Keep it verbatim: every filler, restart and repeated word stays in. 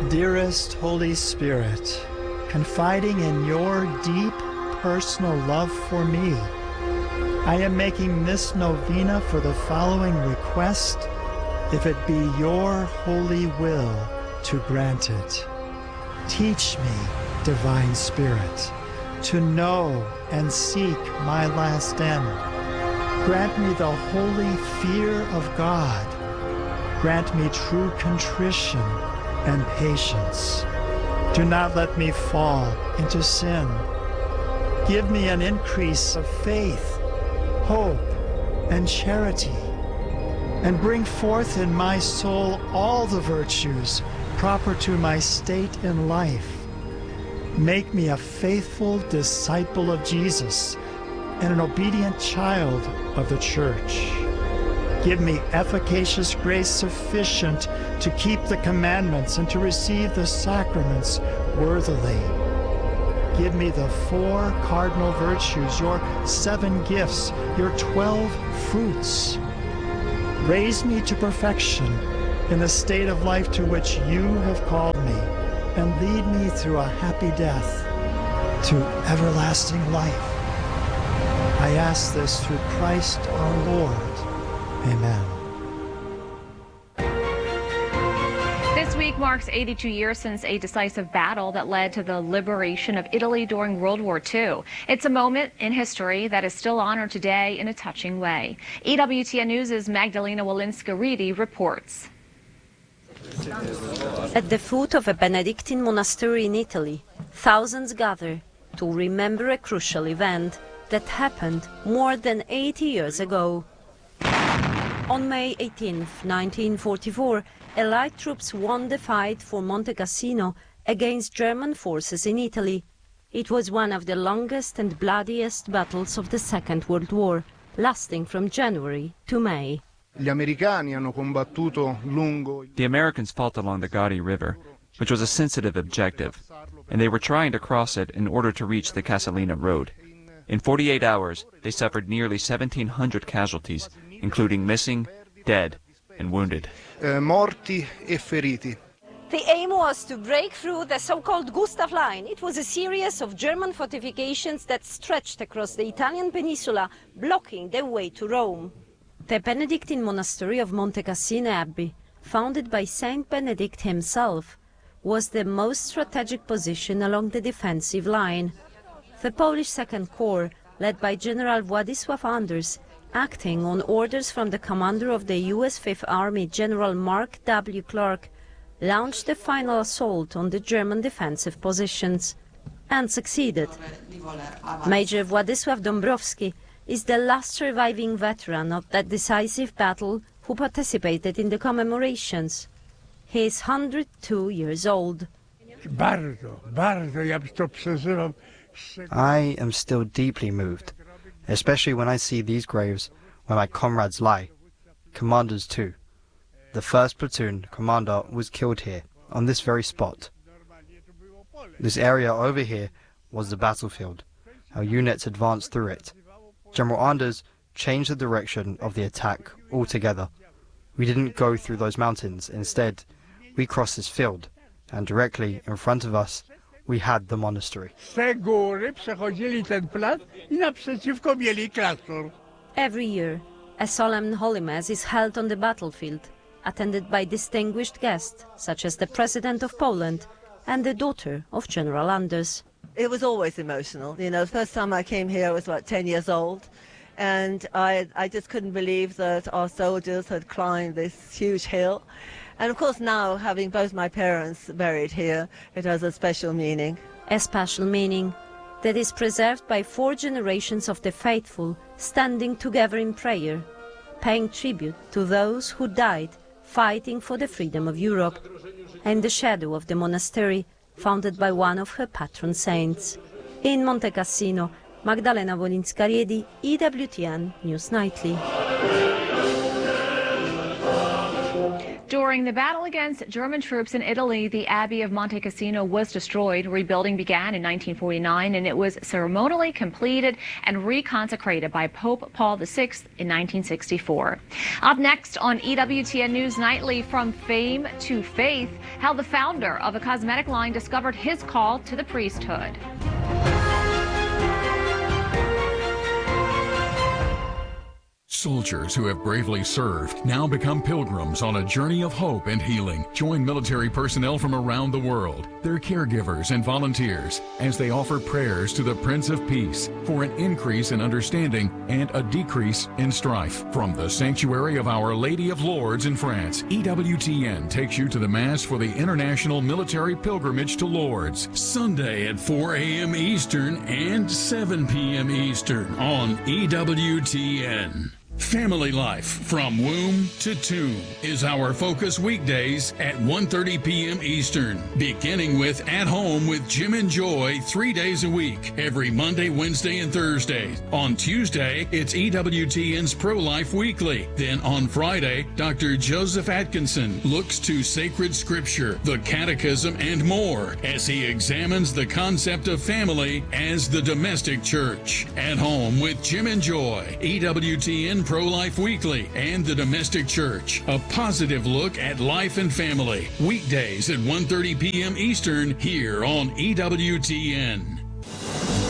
Dearest Holy Spirit, confiding in your deep personal love for me, I am making this novena for the following request, if it be your holy will to grant it. Teach me, Divine Spirit, to know and seek my last end. Grant me the holy fear of God. Grant me true contrition and patience. Do not let me fall into sin. Give me an increase of faith, hope, and charity, and bring forth in my soul all the virtues proper to my state in life. Make me a faithful disciple of Jesus and an obedient child of the Church. Give me efficacious grace sufficient to keep the commandments and to receive the sacraments worthily. Give me the four cardinal virtues, your seven gifts, your twelve fruits. Raise me to perfection in the state of life to which you have called me, and lead me through a happy death to everlasting life. I ask this through Christ our Lord. Amen. This week marks eighty-two years since a decisive battle that led to the liberation of Italy during World War Two. It's a moment in history that is still honored today in a touching way. E W T N News' Magdalena Walinska-Reedy reports. At the foot of a Benedictine monastery in Italy, thousands gather to remember a crucial event that happened more than eighty years ago. On May eighteenth, nineteen forty-four, Allied troops won the fight for Monte Cassino against German forces in Italy. It was one of the longest and bloodiest battles of the Second World War, lasting from January to May. The Americans fought along the Gadi River, which was a sensitive objective, and they were trying to cross it in order to reach the Casalina Road. In forty-eight hours, they suffered nearly seventeen hundred casualties, including missing, dead, and wounded. Uh, morti e feriti. The aim was to break through the so-called Gustav Line. It was a series of German fortifications that stretched across the Italian peninsula, blocking the way to Rome. The Benedictine monastery of Monte Cassino Abbey, founded by Saint Benedict himself, was the most strategic position along the defensive line. The Polish Second Corps, led by General Władysław Anders, acting on orders from the commander of the U S Fifth Army, General Mark W. Clark, launched the final assault on the German defensive positions, and succeeded. Major Władysław Dąbrowski is the last surviving veteran of that decisive battle who participated in the commemorations. He is one hundred two years old. I am still deeply moved, especially when I see these graves where my comrades lie, commanders too. The first platoon commander was killed here, on this very spot. This area over here was the battlefield. Our units advanced through it. General Anders changed the direction of the attack altogether. We didn't go through those mountains. Instead, we crossed this field, and directly in front of us, we had the monastery. Every year, a solemn holy mass is held on the battlefield, attended by distinguished guests, such as the President of Poland and the daughter of General Anders. It was always emotional. You know, the first time I came here I was about ten years old, and I, I just couldn't believe that our soldiers had climbed this huge hill. And of course now, having both my parents buried here, it has a special meaning. A special meaning that is preserved by four generations of the faithful standing together in prayer, paying tribute to those who died fighting for the freedom of Europe, and the shadow of the monastery founded by one of her patron saints. In Monte Cassino, Magdalena Walinska-Reedy, E W T N News Nightly. During the battle against German troops in Italy, the Abbey of Monte Cassino was destroyed. Rebuilding began in nineteen forty-nine, and it was ceremonially completed and reconsecrated by Pope Paul the Sixth in nineteen sixty-four. Up next on E W T N News Nightly, from fame to faith, how the founder of a cosmetic line discovered his call to the priesthood. Soldiers who have bravely served now become pilgrims on a journey of hope and healing. Join military personnel from around the world, their caregivers and volunteers, as they offer prayers to the Prince of Peace for an increase in understanding and a decrease in strife. From the sanctuary of Our Lady of Lourdes in France, E W T N takes you to the Mass for the International Military Pilgrimage to Lourdes, Sunday at four a m Eastern and seven p m Eastern on E W T N. Family life from womb to tomb is our focus weekdays at one thirty p m Eastern, beginning with At Home with Jim and Joy three days a week, every Monday, Wednesday, and Thursday. On Tuesday, it's E W T N's Pro-Life Weekly. Then on Friday, Doctor Joseph Atkinson looks to sacred scripture, the catechism, and more as he examines the concept of family as the domestic church. At Home with Jim and Joy, E W T N Pro-Life Weekly, and the Domestic Church. A positive look at life and family. Weekdays at one thirty p m Eastern here on E W T N.